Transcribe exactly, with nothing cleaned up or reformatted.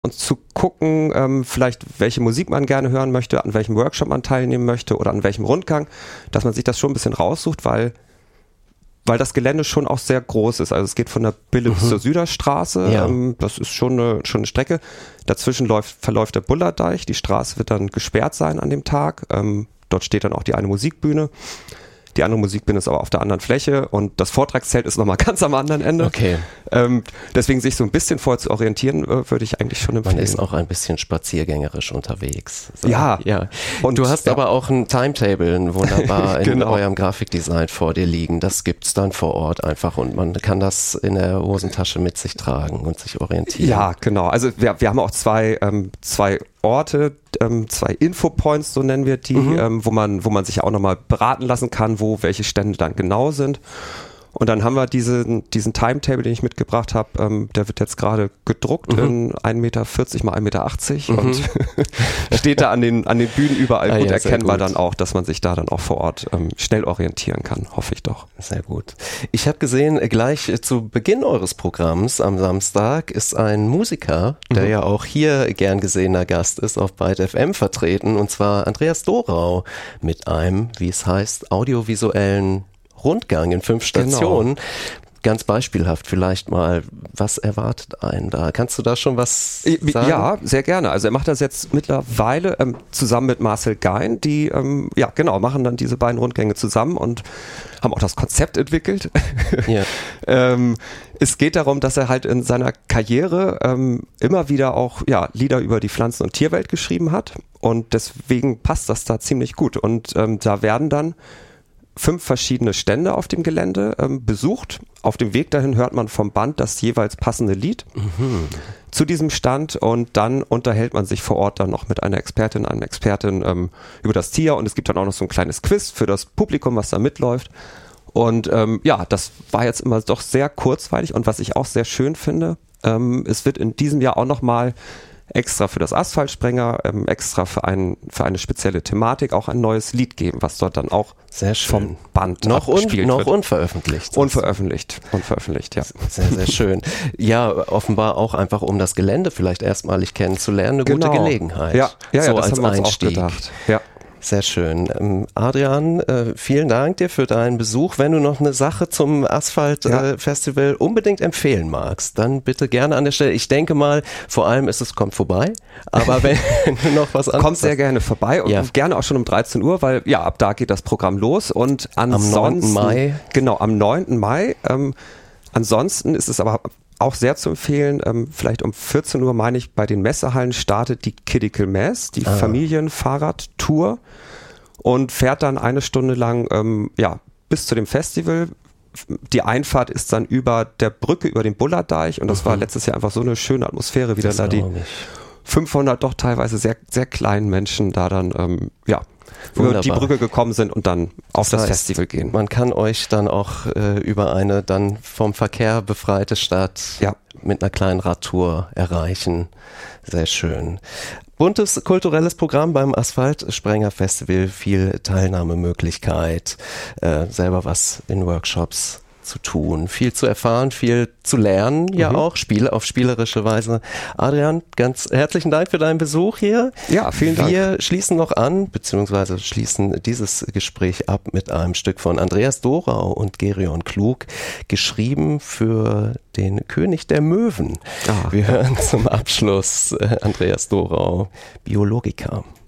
und zu gucken, ähm, vielleicht welche Musik man gerne hören möchte, an welchem Workshop man teilnehmen möchte oder an welchem Rundgang, dass man sich das schon ein bisschen raussucht, weil weil das Gelände schon auch sehr groß ist. Also es geht von der Bille mhm. bis zur Süderstraße. Ja. Ähm, das ist schon eine, schon eine Strecke. Dazwischen läuft, verläuft der Bullerdeich. Die Straße wird dann gesperrt sein an dem Tag. Ähm, dort steht dann auch die eine Musikbühne. Die andere Musikbühne ist aber auf der anderen Fläche und das Vortragszelt ist nochmal ganz am anderen Ende. Okay. Ähm, deswegen sich so ein bisschen vorher zu orientieren, äh, würde ich eigentlich schon empfehlen. Man ist auch ein bisschen spaziergängerisch unterwegs. So. Ja. ja. Und du hast ja. aber auch ein Timetable, ein wunderbar in genau. eurem Grafikdesign vor dir liegen. Das gibt's dann vor Ort einfach und man kann das in der Hosentasche mit sich tragen und sich orientieren. Ja, genau. Also wir, wir haben auch zwei, ähm, zwei Orte, ähm, zwei Infopoints, so nennen wir die, mhm. ähm, wo man, wo man sich auch nochmal beraten lassen kann, wo welche Stände dann genau sind. Und dann haben wir diesen, diesen Timetable, den ich mitgebracht habe, ähm, der wird jetzt gerade gedruckt mhm. in ein Meter vierzig mal ein Meter achtzig mhm. und steht da an den, an den Bühnen überall ah, gut ja, erkennbar gut. dann auch, dass man sich da dann auch vor Ort ähm, schnell orientieren kann, hoffe ich doch. Sehr gut. Ich habe gesehen, gleich zu Beginn eures Programms am Samstag ist ein Musiker, der mhm. ja auch hier gern gesehener Gast ist, auf Byte F M vertreten, und zwar Andreas Dorau mit einem, wie es heißt, audiovisuellen Rundgang in fünf Stationen. Genau. Ganz beispielhaft vielleicht mal, was erwartet einen da? Kannst du da schon was sagen? Ja, sehr gerne. Also er macht das jetzt mittlerweile ähm, zusammen mit Marcel Gein, die, ähm, ja genau, machen dann diese beiden Rundgänge zusammen und haben auch das Konzept entwickelt. Ja. ähm, es geht darum, dass er halt in seiner Karriere ähm, immer wieder auch ja, Lieder über die Pflanzen- und Tierwelt geschrieben hat und deswegen passt das da ziemlich gut. Und ähm, da werden dann fünf verschiedene Stände auf dem Gelände ähm, besucht. Auf dem Weg dahin hört man vom Band das jeweils passende Lied mhm. zu diesem Stand und dann unterhält man sich vor Ort dann noch mit einer Expertin, einem Expertin ähm, über das Tier und es gibt dann auch noch so ein kleines Quiz für das Publikum, was da mitläuft. Und ähm, ja, das war jetzt immer doch sehr kurzweilig und was ich auch sehr schön finde, ähm, es wird in diesem Jahr auch nochmal extra für das Asphaltsprenger, ähm, extra für, ein, für eine spezielle Thematik auch ein neues Lied geben, was dort dann auch sehr schön. vom Band noch abgespielt un, noch wird. Unveröffentlicht. Unveröffentlicht. Unveröffentlicht, ja. Sehr, sehr schön. Ja, offenbar auch einfach, um das Gelände vielleicht erstmalig kennenzulernen, eine genau. gute Gelegenheit. Ja, ja, so ja das als haben wir uns Einstieg. auch gedacht. Ja. Sehr schön. Ähm, Adrian, äh, vielen Dank dir für deinen Besuch. Wenn du noch eine Sache zum Asphalt-Festival ja. äh, unbedingt empfehlen magst, dann bitte gerne an der Stelle. Ich denke mal, vor allem ist es, kommt vorbei, aber wenn du noch was anderes kommt sehr hast. gerne vorbei und ja. gerne auch schon um dreizehn Uhr, weil ja, ab da geht das Programm los und ansonsten, am neunten Mai. Genau, am neunten Mai. Ähm, ansonsten ist es aber auch sehr zu empfehlen, ähm, vielleicht um vierzehn Uhr, meine ich, bei den Messehallen startet die Kidical Mass, die ah. Familienfahrradtour und fährt dann eine Stunde lang ähm, ja, bis zu dem Festival. Die Einfahrt ist dann über der Brücke über den Bullerdeich und das mhm. war letztes Jahr einfach so eine schöne Atmosphäre, wie dann da die fünfhundert doch teilweise sehr, sehr kleinen Menschen da dann ähm, ja, über die Brücke gekommen sind und dann auf das, das heißt, Festival gehen. Man kann euch dann auch äh, über eine dann vom Verkehr befreite Stadt ja. mit einer kleinen Radtour erreichen. Sehr schön. Buntes kulturelles Programm beim Asphaltsprenger Festival, viel Teilnahmemöglichkeit, äh, selber was in Workshops zu tun, viel zu erfahren, viel zu lernen, ja mhm. auch, Spiele auf spielerische Weise. Adrian, ganz herzlichen Dank für deinen Besuch hier. Ja, vielen Dank. Wir schließen noch an, beziehungsweise schließen dieses Gespräch ab mit einem Stück von Andreas Dorau und Gerion Klug, geschrieben für den König der Möwen. Ah. Wir hören zum Abschluss äh, Andreas Dorau, Biologica.